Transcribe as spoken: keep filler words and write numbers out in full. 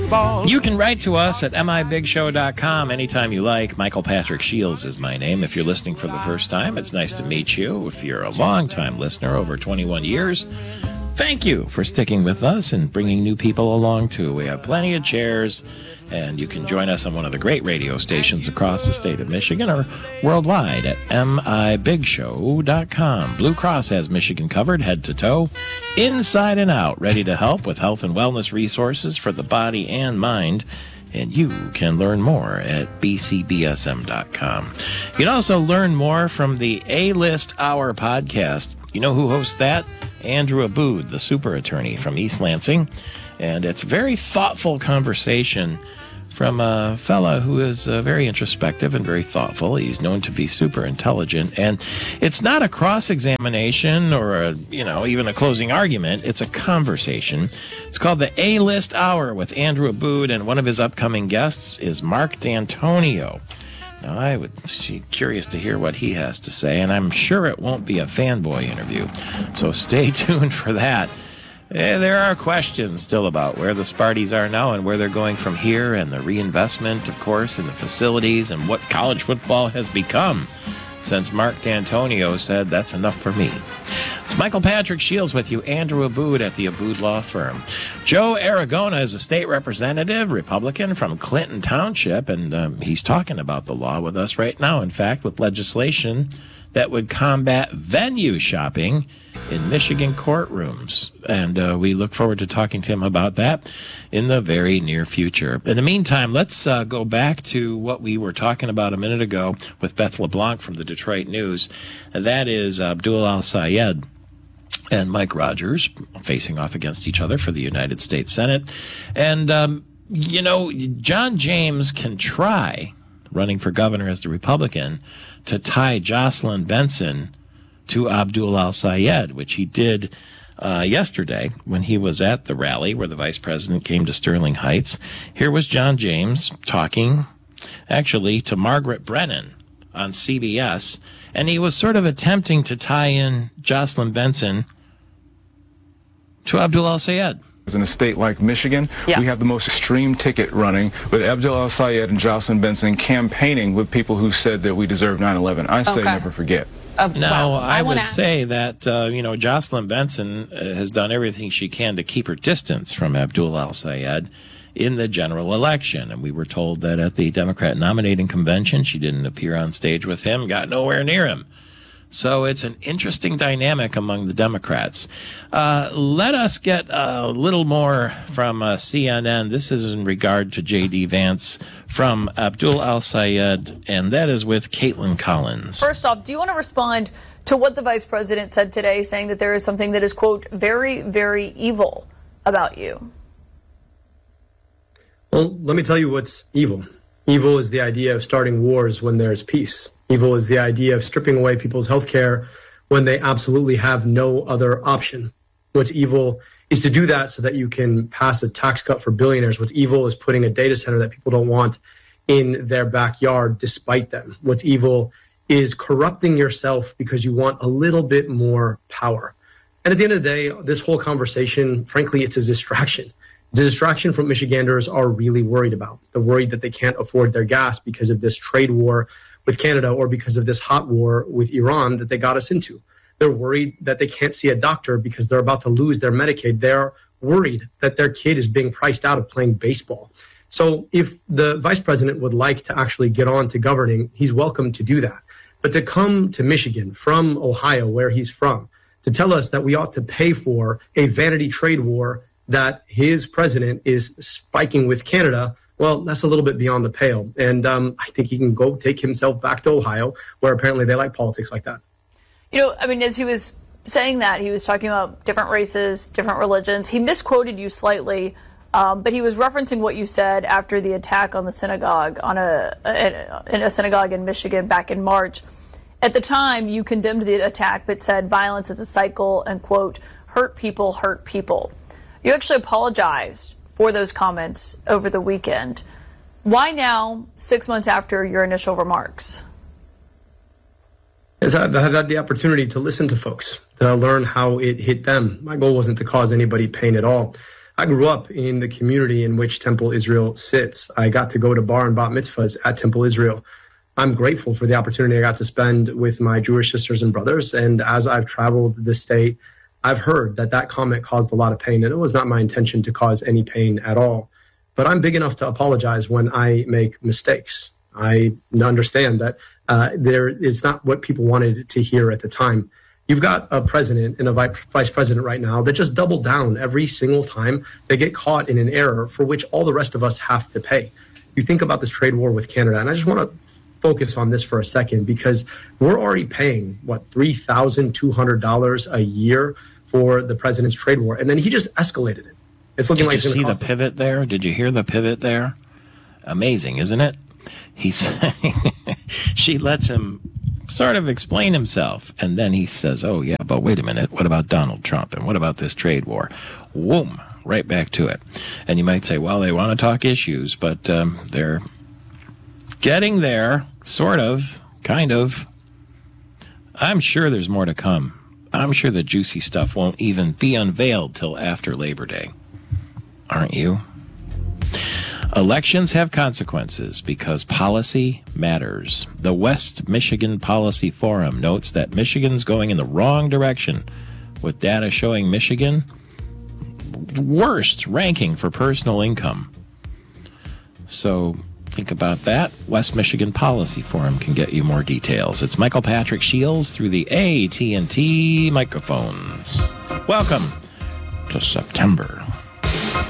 football. You can write to us at m i big show dot com anytime you like. Michael Patrick Shields is my name. If you're listening for the first time, it's nice to meet you. If you're a long-time listener, over twenty-one years, thank you for sticking with us and bringing new people along, too. We have plenty of chairs, and you can join us on one of the great radio stations across the state of Michigan or worldwide at m i big show dot com. Blue Cross has Michigan covered head to toe, inside and out, ready to help with health and wellness resources for the body and mind. And you can learn more at b c b s m dot com. You can also learn more from the A-List Hour podcast. You know who hosts that? Andrew Abood, the super attorney from East Lansing. And it's a very thoughtful conversation from a fella who is uh, very introspective and very thoughtful. He's known to be super intelligent. And it's not a cross-examination or, a, you know, even a closing argument. It's a conversation. It's called the A-List Hour with Andrew Abood, and one of his upcoming guests is Mark D'Antonio. Now, I would be curious to hear what he has to say, and I'm sure it won't be a fanboy interview. So stay tuned for that. Eh, there are questions still about where the Sparties are now and where they're going from here, and the reinvestment, of course, in the facilities and what college football has become since Mark D'Antonio said that's enough for me. It's Michael Patrick Shields with you, Andrew Abood at the Abood Law Firm. Joe Aragona is a state representative, Republican from Clinton Township, and um, he's talking about the law with us right now, in fact, with legislation that would combat venue shopping in Michigan courtrooms. And uh, we look forward to talking to him about that in the very near future. In the meantime, let's uh, go back to what we were talking about a minute ago with Beth LeBlanc from the Detroit News. And that is Abdul Al-Sayed and Mike Rogers facing off against each other for the United States Senate. And, um, you know, John James can try, running for governor as the Republican, to tie Jocelyn Benson to Abdul Al-Sayed, which he did uh, yesterday when he was at the rally where the vice president came to Sterling Heights. Here was John James talking, actually, to Margaret Brennan on C B S, and he was sort of attempting to tie in Jocelyn Benson to Abdul Al-Sayed. In a state like Michigan, yeah. we have the most extreme ticket running with Abdul Al-Sayed and Jocelyn Benson campaigning with people who said that we deserve nine eleven. I say okay. never forget. Uh, now, well, I, I would say that, uh, you know, Jocelyn Benson uh, has done everything she can to keep her distance from Abdul Al-Sayed in the general election. And we were told that at the Democrat nominating convention, she didn't appear on stage with him, got nowhere near him. So it's an interesting dynamic among the Democrats. Uh, let us get a little more from uh, C N N. This is in regard to J D. Vance from Abdul Al-Sayed, and that is with Caitlin Collins. First off, do you want to respond to what the vice president said today, saying that there is something that is, quote, very, very evil about you? Well, let me tell you what's evil. Evil is the idea of starting wars when there's peace. Evil is the idea of stripping away people's health care when they absolutely have no other option. What's evil is to do that so that you can pass a tax cut for billionaires. What's evil is putting a data center that people don't want in their backyard despite them. What's evil is corrupting yourself because you want a little bit more power. And at the end of the day, this whole conversation, frankly, it's a distraction. The distraction from Michiganders are really worried about. They're worried that they can't afford their gas because of this trade war with Canada or because of this hot war with Iran that they got us into. They're worried that they can't see a doctor because they're about to lose their Medicaid. They're worried that their kid is being priced out of playing baseball. So if the vice president would like to actually get on to governing, he's welcome to do that. But to come to Michigan from Ohio, where he's from, to tell us that we ought to pay for a vanity trade war that his president is spiking with Canada, well, that's a little bit beyond the pale. And um, I think he can go take himself back to Ohio, where apparently they like politics like that. You know, I mean, as he was saying that, he was talking about different races, different religions. He misquoted you slightly, um, but he was referencing what you said after the attack on the synagogue, on a, a in a synagogue in Michigan back in March. At the time, you condemned the attack, but said violence is a cycle and, quote, hurt people hurt people. You actually apologized for those comments over the weekend. Why now, six months after your initial remarks? As I've had the opportunity to listen to folks, to learn how it hit them. My goal wasn't to cause anybody pain at all. I grew up in the community in which Temple Israel sits. I got to go to bar and bat mitzvahs at Temple Israel. I'm grateful for the opportunity I got to spend with my Jewish sisters and brothers. And as I've traveled the state, I've heard that that comment caused a lot of pain. And it was not my intention to cause any pain at all. But I'm big enough to apologize when I make mistakes. I understand that uh, there is not what people wanted to hear at the time. You've got a president and a vice president right now that just double down every single time they get caught in an error for which all the rest of us have to pay. You think about this trade war with Canada, and I just want to focus on this for a second because we're already paying, what, three thousand two hundred dollars a year for the president's trade war, and then he just escalated it. It's looking Did like you it's see gonna the cost pivot us. there? Did you hear the pivot there? Amazing, isn't it? He's she lets him sort of explain himself, and then he says, oh, yeah, but wait a minute, what about Donald Trump, and what about this trade war? Whoom, right back to it. And you might say, well, they want to talk issues, but um, they're getting there, sort of, kind of. I'm sure there's more to come. I'm sure the juicy stuff won't even be unveiled till after Labor Day. Aren't you? Elections have consequences because policy matters. The West Michigan Policy Forum notes that Michigan's going in the wrong direction, with data showing Michigan worst ranking for personal income. So think about that. West Michigan Policy Forum can get you more details. It's Michael Patrick Shields through the A T and T microphones. Welcome to September.